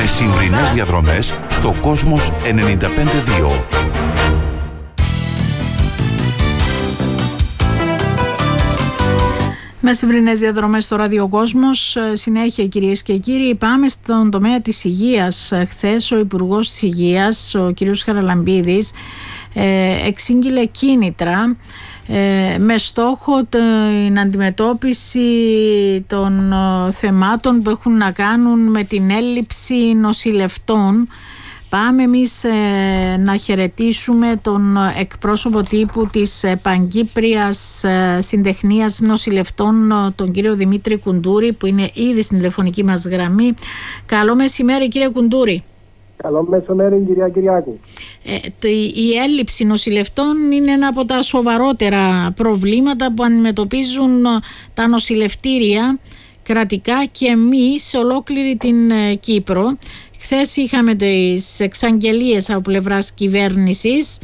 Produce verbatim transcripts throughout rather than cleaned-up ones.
Μεσημβρινές διαδρομές στο Κόσμος ενενήντα πέντε δύο. Μεσημβρινές διαδρομές στο Ραδιοκόσμος. Συνέχεια, κυρίες και κύριοι, πάμε στον τομέα της υγείας. Χθες ο Υπουργός της Υγείας, ο κ. Χαραλαμπίδης, εξήγηλε κίνητρα με στόχο την αντιμετώπιση των θεμάτων που έχουν να κάνουν με την έλλειψη νοσηλευτών. Πάμε εμείς ε, να χαιρετήσουμε τον εκπρόσωπο τύπου της Παγκύπριας ε, Συντεχνίας Νοσηλευτών, τον κύριο Δημήτρη Κουντούρη, που είναι ήδη στην τηλεφωνική μας γραμμή. Καλό μεσημέρι, κύριε Κουντούρη. Καλό μεσημέρι, κυρία Κυριάκου. Ε, η έλλειψη νοσηλευτών είναι ένα από τα σοβαρότερα προβλήματα που αντιμετωπίζουν τα νοσηλευτήρια κρατικά και εμείς σε ολόκληρη την ε, Κύπρο. Χθες είχαμε τις εξαγγελίες από πλευράς κυβέρνησης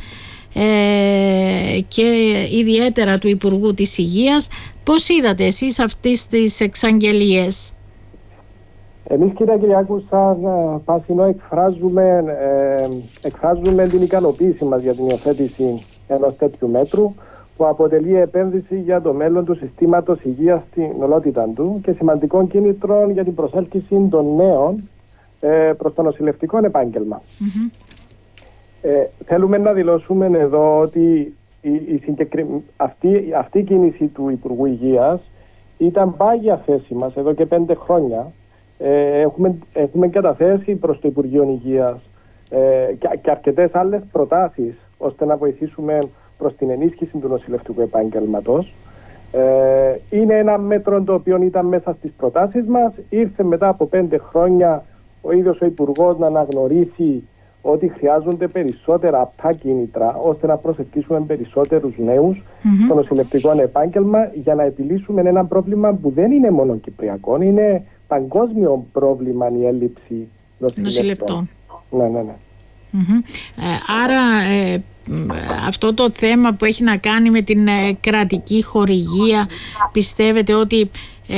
ε, και ιδιαίτερα του Υπουργού της Υγείας. Πώς είδατε εσείς αυτές τις εξαγγελίες? Εμείς, κυρία Κυριάκου, σαν Πάσινο εκφράζουμε, ε, εκφράζουμε την ικανοποίηση μας για την υιοθέτηση ενός τέτοιου μέτρου που αποτελεί επένδυση για το μέλλον του συστήματος υγείας στην ολότητα του και σημαντικών κίνητρων για την προσέλκυση των νέων προς το νοσηλευτικό επάγγελμα. Mm-hmm. Ε, θέλουμε να δηλώσουμε εδώ ότι η, η συγκεκρι... αυτή, αυτή η κίνηση του Υπουργού Υγείας ήταν πάγια θέση μας εδώ και πέντε χρόνια. Ε, έχουμε, έχουμε καταθέσει προς το Υπουργείο Υγείας ε, και, και αρκετές άλλες προτάσεις ώστε να βοηθήσουμε προς την ενίσχυση του νοσηλευτικού επάγγελματος. Ε, είναι ένα μέτρο το οποίο ήταν μέσα στις προτάσεις μας. Ήρθε μετά από πέντε χρόνια ο ίδιος ο Υπουργός να αναγνωρίσει ότι χρειάζονται περισσότερα απτά κίνητρα ώστε να προσελκύσουμε περισσότερους νέους mm-hmm. στο νοσηλευτικό επάγγελμα για να επιλύσουμε ένα πρόβλημα που δεν είναι μόνο κυπριακό, είναι παγκόσμιο πρόβλημα η έλλειψη νοσηλευτών. νοσηλευτών. Ναι, ναι, ναι. Mm-hmm. Ε, άρα ε, αυτό το θέμα που έχει να κάνει με την ε, κρατική χορηγία, πιστεύετε ότι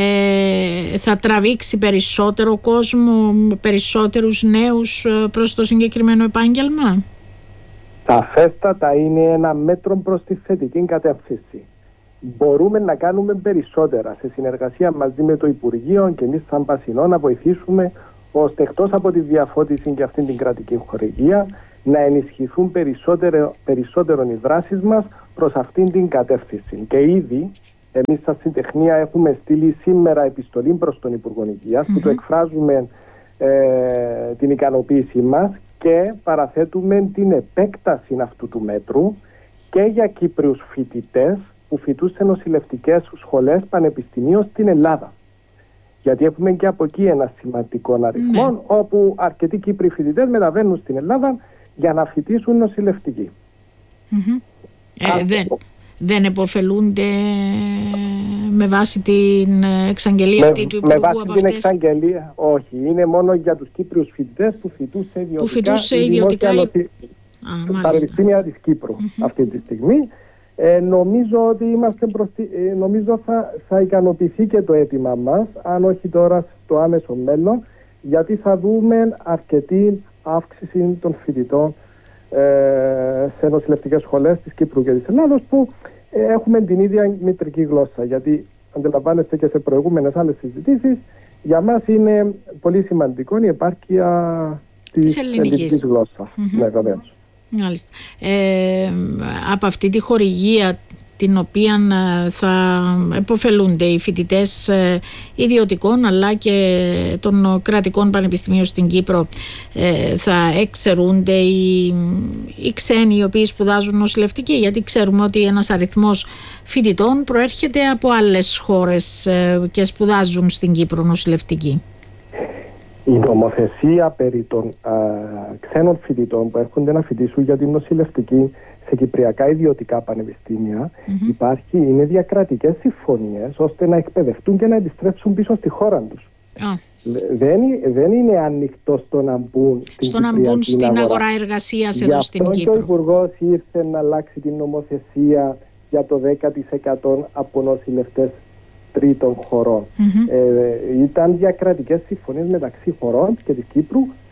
Ε, θα τραβήξει περισσότερο κόσμο, περισσότερους νέους προς το συγκεκριμένο επάγγελμα? Σαφέστατα είναι ένα μέτρο προς τη θετική κατεύθυνση. Μπορούμε να κάνουμε περισσότερα σε συνεργασία μαζί με το Υπουργείο και εμείς σαν Πασινό να βοηθήσουμε ώστε εκτός από τη διαφώτιση και αυτή την κρατική χορηγία να ενισχυθούν περισσότερο, περισσότερο οι δράσεις μας προς αυτήν την κατεύθυνση. Και ήδη εμείς στα Συντεχνία έχουμε στείλει σήμερα επιστολή προς τον Υπουργό Υγείας mm-hmm. που του εκφράζουμε ε, την ικανοποίησή μας και παραθέτουμε την επέκταση αυτού του μέτρου και για Κύπριους φοιτητές που φοιτούν σε νοσηλευτικές σχολές πανεπιστημίων στην Ελλάδα. Γιατί έχουμε και από εκεί ένα σημαντικό αριθμό mm-hmm. όπου αρκετοί Κύπριοι φοιτητές μεταβαίνουν στην Ελλάδα για να φοιτήσουν νοσηλευτικοί. Mm-hmm. Ε, δεν... Δεν επωφελούνται με βάση την εξαγγελία με, αυτή του Υπουργού? Με βάση από την αυτές... εξαγγελία, όχι. Είναι μόνο για τους Κύπριους φοιτητές που φοιτούν σε ιδιωτικά, που φοιτούν σε ιδιωτικά... Νοσι... πανεπιστήμια της Κύπρου mm-hmm. αυτή τη στιγμή. Ε, νομίζω ότι είμαστε προστι... ε, νομίζω θα, θα ικανοποιηθεί και το αίτημα μας, αν όχι τώρα στο άμεσο μέλλον, γιατί θα δούμε αρκετή αύξηση των φοιτητών σε νοσηλευτικές σχολές της Κύπρου και της Ελλάδος που ε, έχουμε την ίδια μητρική γλώσσα, γιατί αντιλαμβάνεστε και σε προηγούμενες άλλες συζητήσεις για μας είναι πολύ σημαντικό η επάρκεια της ελληνικής γλώσσας. Mm-hmm. Ναι, βεβαίως. Μάλιστα. Ε, από αυτή τη χορηγία την οποία θα επωφελούνται οι φοιτητές ιδιωτικών αλλά και των κρατικών πανεπιστημίων στην Κύπρο, θα εξαιρούνται οι, οι ξένοι οι οποίοι σπουδάζουν νοσηλευτική, γιατί ξέρουμε ότι ένας αριθμός φοιτητών προέρχεται από άλλες χώρες και σπουδάζουν στην Κύπρο νοσηλευτική. Η νομοθεσία περί των α, ξένων φοιτητών που έρχονται να φοιτήσουν για την νοσηλευτική σε κυπριακά ιδιωτικά πανεπιστήμια mm-hmm. υπάρχει, είναι διακρατικές συμφωνίες ώστε να εκπαιδευτούν και να επιστρέψουν πίσω στη χώρα τους. Oh. Δεν, δεν είναι ανοιχτό στο να μπουν στην, στο να μπουν στην αγορά, αγορά εργασίας εδώ στην Κύπρο. Και ο Υπουργός ήρθε να αλλάξει την νομοθεσία για το δέκα τοις εκατό από νοσηλευτές τρίτων χωρών. Mm-hmm. Ε, ήταν διακρατικές συμφωνίες μεταξύ χωρών και της Κύπρου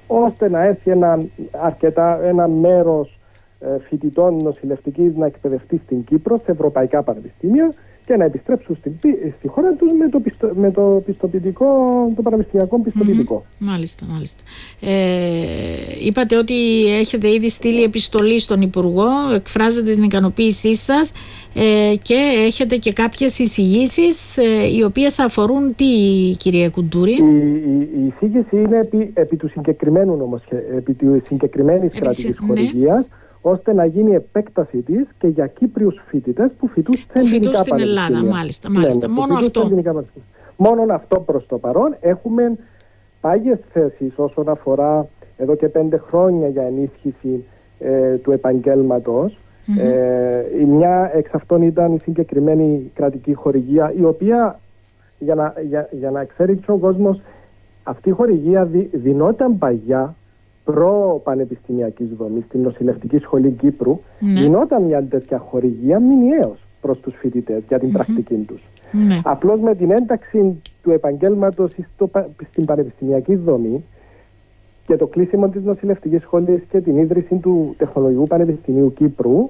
ώστε να έρθει ένα, αρκετά, ένα μέρος ε, φοιτητών νοσηλευτικής να εκπαιδευτεί στην Κύπρο, σε ευρωπαϊκά πανεπιστήμια και να επιστρέψουν στη, στη χώρα τους με το, πιστο, με το πιστοποιητικό, το πανεπιστημιακό πιστοποιητικό. Mm-hmm. Μάλιστα, μάλιστα. Ε, είπατε ότι έχετε ήδη στείλει επιστολή στον Υπουργό, εκφράζετε την ικανοποίησή σας ε, και έχετε και κάποιες εισηγήσεις ε, οι οποίες αφορούν τι, κυρία Κουντούρη? Η, η, η εισήγηση είναι επί, επί του συγκεκριμένου νομοσχε... επί του συγκεκριμένης επί κρατικής ναι. χορηγίας, ώστε να γίνει επέκταση της και για Κύπριους φοιτητές που φοιτούν σε ελληνικά στην Ελλάδα. Μάλιστα, μάλιστα. Ναι, ναι, μόνο αυτό. Μόνο αυτό προς το παρόν. Έχουμε πάγιες θέσεις όσον αφορά εδώ και πέντε χρόνια για ενίσχυση ε, του επαγγέλματος. Mm-hmm. Ε, η μια εξ αυτών ήταν η συγκεκριμένη κρατική χορηγία, η οποία, για να, για, για να ξέρει και ο κόσμος, αυτή η χορηγία δι, δινόταν παγιά προ-πανεπιστημιακής δομής στην Νοσηλευτική Σχολή Κύπρου. Ναι. Γινόταν μια τέτοια χορηγία μηνιαίως προς τους φοιτητές για την mm-hmm. πρακτική τους. Ναι. Απλώς με την ένταξη του επαγγέλματος στο, στην πανεπιστημιακή δομή και το κλείσιμο της Νοσηλευτικής Σχολής και την ίδρυση του Τεχνολογικού Πανεπιστημίου Κύπρου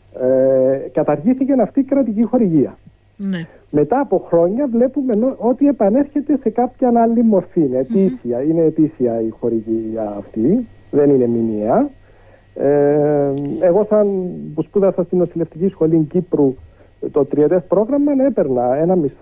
ε, καταργήθηκε αυτή η κρατική χορηγία. Ναι. Μετά από χρόνια βλέπουμε ότι επανέρχεται σε κάποια άλλη μορφή. Είναι ετήσια, mm-hmm. είναι ετήσια η χορηγία αυτή, δεν είναι μηνιαία. Ε, εγώ σαν που σπούδασα στην Νοσηλευτική Σχολή Κύπρου το τριετές πρόγραμμα έπαιρνα ένα μισθό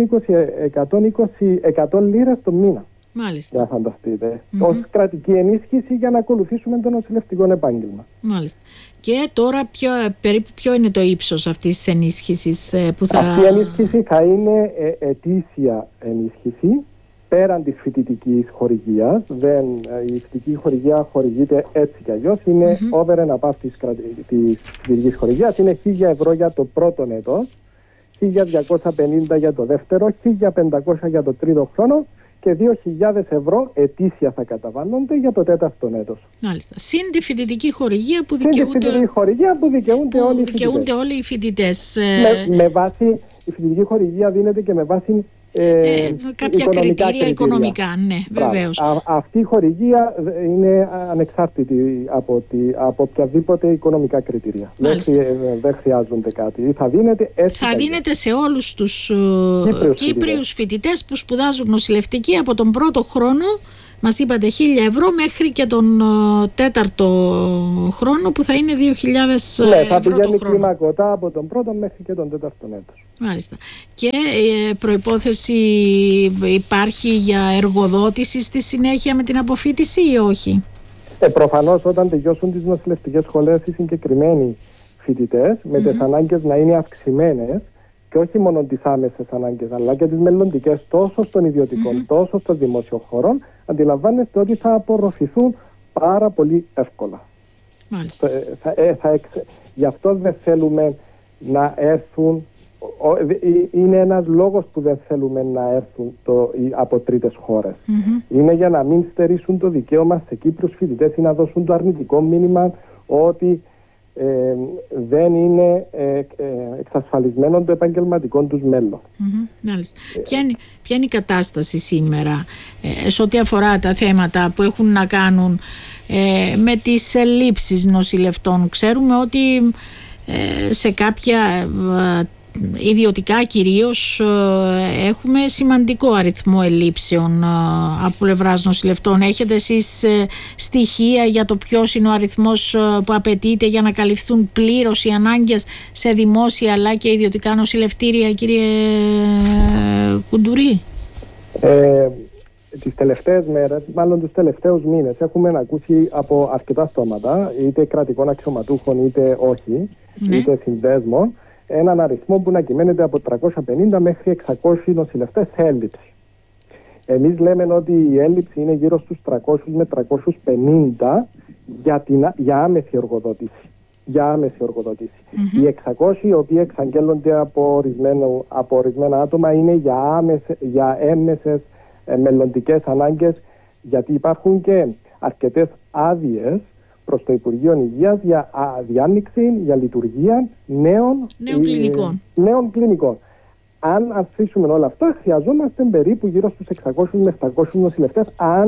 εκατόν είκοσι λίρες το μήνα. Μάλιστα. Να φανταστείτε. Mm-hmm. Ως κρατική ενίσχυση για να ακολουθήσουμε το νοσηλευτικό επάγγελμα. Μάλιστα. Και τώρα ποιο, περίπου ποιο είναι το ύψος αυτής της ενίσχυσης που θα... Αυτή η ενίσχυση θα είναι ε, ετήσια ενίσχυση πέραν της φοιτητικής χορηγίας. Δεν, η φοιτητική χορηγία χορηγείται έτσι κι αλλιώς. Είναι mm-hmm. over and above της, της φοιτητικής χορηγίας. Είναι χίλια ευρώ για το πρώτο έτος, χίλια διακόσια πενήντα για το δεύτερο, χίλια πεντακόσια για το τρίτο χρόνο και δύο χιλιάδες ευρώ ετήσια θα καταβάλλονται για το τέταρτο έτος. Μάλιστα. Συν τη φοιτητική χορηγία που δικαιούνται, Συν τη φοιτητική χορηγία που δικαιούνται, που όλοι, δικαιούνται όλοι οι φοιτητές. Με, με βάση, η φοιτητική χορηγία δίνεται και με βάση ε, ε, κάποια κριτήρια, κριτήρια οικονομικά. Ναι, βεβαίως. Α, αυτή η χορηγία είναι ανεξάρτητη από, τη, από οποιαδήποτε οικονομικά κριτήρια. Δεν, δεν χρειάζονται κάτι. Θα δίνεται, έτσι θα δίνεται σε όλους τους Κύπριους, Κύπριους φοιτητές που σπουδάζουν νοσηλευτική από τον πρώτο χρόνο. Μας είπατε χίλια ευρώ μέχρι και τον τέταρτο χρόνο που θα είναι δύο χιλιάδες ευρώ. Ναι, θα πηγαίνει κλιμακωτά από τον πρώτο μέχρι και τον τέταρτο έτος. Μάλιστα. Και ε, προϋπόθεση υπάρχει για εργοδότηση στη συνέχεια με την αποφοίτηση ή όχι? Ε, προφανώς όταν τελειώσουν τις νοσηλευτικές σχολές οι συγκεκριμένοι φοιτητές με mm-hmm. τις ανάγκες να είναι αυξημένες και όχι μόνο τις άμεσες ανάγκες αλλά και τις μελλοντικές τόσο στον ιδιωτικό mm-hmm. τόσο στο δημόσιο χώρο, αντιλαμβάνεστε ότι θα απορροφηθούν πάρα πολύ εύκολα. Μάλιστα. Θα, θα, ε, θα εξ... Γι' αυτό δεν θέλουμε να έρθουν, είναι ένας λόγος που δεν θέλουμε να έρθουν το, από τρίτες χώρες. Mm-hmm. Είναι για να μην στερήσουν το δικαίωμα σε Κύπριους φοιτητές ή να δώσουν το αρνητικό μήνυμα ότι Ε, δεν είναι ε, ε, εξασφαλισμένο το επαγγελματικό τους μέλλον. Mm-hmm, μάλιστα. Ε, ποια, είναι, ποια είναι η κατάσταση σήμερα ε, σε ό,τι αφορά τα θέματα που έχουν να κάνουν ε, με τις ελλείψεις νοσηλευτών? Ξέρουμε ότι ε, σε κάποια ε, ιδιωτικά κυρίως έχουμε σημαντικό αριθμό ελλείψεων από πλευράς νοσηλευτών. Έχετε εσείς στοιχεία για το ποιος είναι ο αριθμός που απαιτείται για να καλυφθούν πλήρως οι ανάγκες σε δημόσια αλλά και ιδιωτικά νοσηλευτήρια, κύριε Κουντουρί? Ε, τις τελευταίες μέρες, μάλλον τους τελευταίους μήνες, έχουμε ακούσει από αρκετά στόματα, είτε κρατικών αξιωματούχων είτε όχι, ναι. είτε συνδέσμων, έναν αριθμό που να κυμαίνεται από τριακόσια πενήντα μέχρι εξακόσιους νοσηλευτές σε έλλειψη. Εμείς λέμε ότι η έλλειψη είναι γύρω στους τριακόσιους με τριακόσιους πενήντα για, την, για άμεση εργοδότηση. Για άμεση εργοδότηση. Mm-hmm. Οι εξακόσιοι οι οποίοι εξαγγέλλονται από, από ορισμένα άτομα είναι για, άμεσε, για έμμεσες ε, μελλοντικές ανάγκες, γιατί υπάρχουν και αρκετές άδειες προς το Υπουργείο Υγείας για διάνοιξη, για λειτουργία νέων, νέων, κλινικών. Ε, νέων κλινικών. Αν αφήσουμε όλα αυτά, χρειαζόμαστε περίπου γύρω στους εξακόσιους με επτακόσιους νοσηλευτές, αν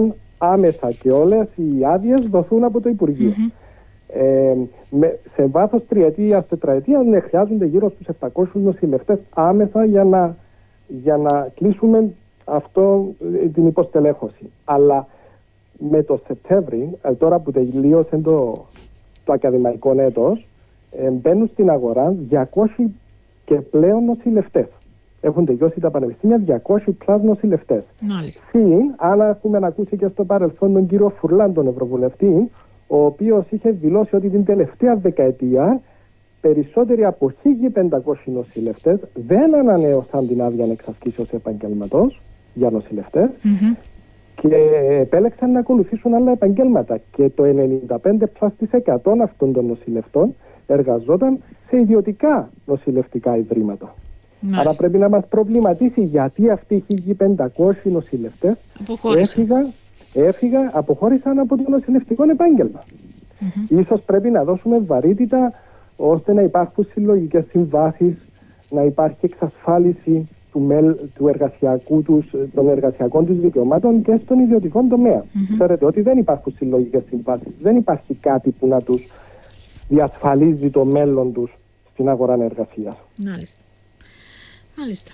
άμεσα και όλες οι άδειες δοθούν από το Υπουργείο. Mm-hmm. Ε, με, σε βάθος τριετίας, τετραετίας ναι, χρειάζονται γύρω στους επτακόσιους νοσηλευτές άμεσα για να, για να κλείσουμε αυτό, την υποστελέχωση. Αλλά με το Σεπτέμβρη, τώρα που τελείωσε το, το ακαδημαϊκό έτος, ε, μπαίνουν στην αγορά διακόσιοι και πλέον νοσηλευτές. Έχουν τελειώσει τα πανεπιστήμια διακόσιοι πλάς νοσηλευτές. Συν, αν έχουμε ακούσει και στο παρελθόν τον κύριο Φουρλάν, τον Ευρωβουλευτή, ο οποίος είχε δηλώσει ότι την τελευταία δεκαετία περισσότεροι από χίλια πεντακόσιοι νοσηλευτές δεν ανανέωσαν την άδεια εξασκήσεως επαγγέλματος για νοσηλευτές mm-hmm. και επέλεξαν να ακολουθήσουν άλλα επαγγέλματα. Και το ενενήντα πέντε τοις εκατό αυτών των νοσηλευτών εργαζόταν σε ιδιωτικά νοσηλευτικά ιδρύματα. Μάλιστα. Άρα πρέπει να μας προβληματίσει γιατί αυτοί οι χίλια πεντακόσιοι νοσηλευτές έφυγαν, έφυγαν, αποχώρησαν από το νοσηλευτικό επάγγελμα. Mm-hmm. Ίσως πρέπει να δώσουμε βαρύτητα ώστε να υπάρχουν συλλογικές συμβάσεις, να υπάρχει εξασφάλιση του, μελ, του εργασιακού τους, των εργασιακών τους δικαιωμάτων και στον ιδιωτικό τομέα. Mm-hmm. Ξέρετε ότι δεν υπάρχουν συλλογικές συμβάσεις, δεν υπάρχει κάτι που να τους διασφαλίζει το μέλλον τους στην αγορά εργασίας. Μάλιστα. Μάλιστα.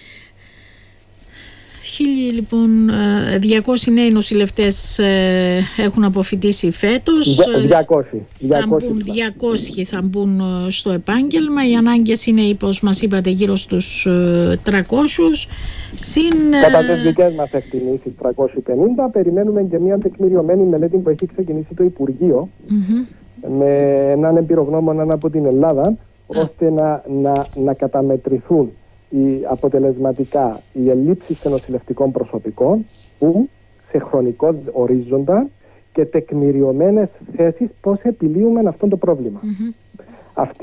Χίλιοι λοιπόν, διακόσιοι νέοι νοσηλευτές έχουν αποφοιτήσει φέτος. διακόσιοι. Θα μπουν, διακόσιοι θα μπουν στο επάγγελμα. Οι ανάγκες είναι, όπως μας είπατε, γύρω στους τριακόσιους. Συν... Κατά τις δικές μας εκτιμήσεις τριακόσιοι πενήντα. Περιμένουμε και μια τεκμηριωμένη μελέτη που έχει ξεκινήσει το Υπουργείο mm-hmm. με έναν εμπειρογνώμονα από την Ελλάδα, ώστε να, να, να καταμετρηθούν οι αποτελεσματικά οι ελλείψεις των νοσηλευτικών προσωπικών που σε χρονικό ορίζοντα και τεκμηριωμένες θέσεις πώς επιλύουμε αυτό το πρόβλημα. Mm-hmm. Αυτή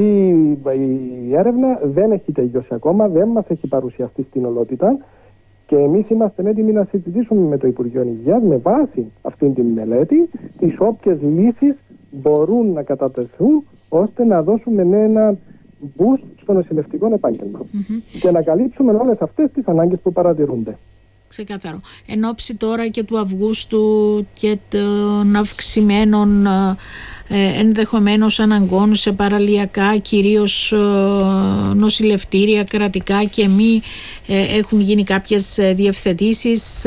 η έρευνα δεν έχει τελειώσει ακόμα, δεν μας έχει παρουσιαστεί στην ολότητα και εμείς είμαστε έτοιμοι να συζητήσουμε με το Υπουργείο Υγείας με βάση αυτή τη μελέτη τις όποιες λύσεις μπορούν να κατατεθούν ώστε να δώσουμε ένα boost στο νοσηλευτικό επάγγελμα mm-hmm. και να καλύψουμε όλες αυτές τις ανάγκες που παρατηρούνται. Ξεκάθαρο. Εν ώψη τώρα και του Αυγούστου και των αυξημένων ε, ενδεχομένως αναγκών σε παραλιακά, κυρίως ε, νοσηλευτήρια, κρατικά και μη, ε, έχουν γίνει κάποιες διευθετήσεις,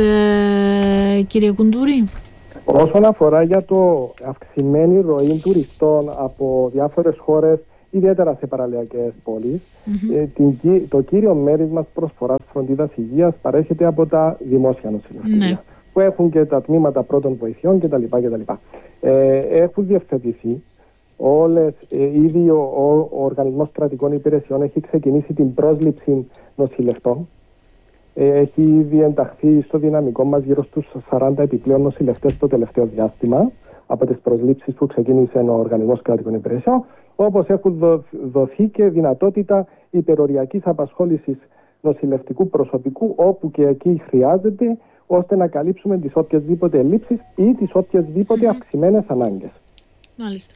ε, κύριε Κουντούρη? Όσον αφορά για το αυξημένη ροή τουριστών από διάφορες χώρες, ιδιαίτερα σε παραλιακές πόλεις, mm-hmm. ε, την, το κύριο μέρισμα προσφοράς φροντίδας υγείας παρέχεται από τα δημόσια νοσηλευτήρια, mm-hmm. που έχουν και τα τμήματα πρώτων βοηθειών κτλ. κτλ. Ε, έχουν διευθετηθεί όλες, ε, ήδη ο, ο, ο Οργανισμός Κρατικών Υπηρεσιών έχει ξεκινήσει την πρόσληψη νοσηλευτών. Ε, έχει ήδη ενταχθεί στο δυναμικό μας γύρω στους σαράντα επιπλέον νοσηλευτές το τελευταίο διάστημα από τις προσλήψεις που ξεκίνησε ο Οργανισμός Κρατικών Υπηρεσιών, όπως έχουν δοθεί και δυνατότητα υπεροριακής απασχόλησης νοσηλευτικού προσωπικού όπου και εκεί χρειάζεται, ώστε να καλύψουμε τις οποιασδήποτε ελλείψεις ή τις οποιασδήποτε mm-hmm. αυξημένες ανάγκες. Μάλιστα.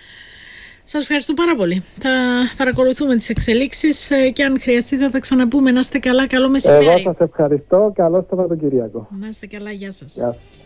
Σας ευχαριστώ πάρα πολύ. Θα παρακολουθούμε τις εξελίξεις και αν χρειαστεί θα τα ξαναπούμε. Να είστε καλά, καλό μεσημέρι. Εγώ σας ευχαριστώ. Καλό Σαββατοκύριακο. Να είστε καλά, γεια σας. Γεια.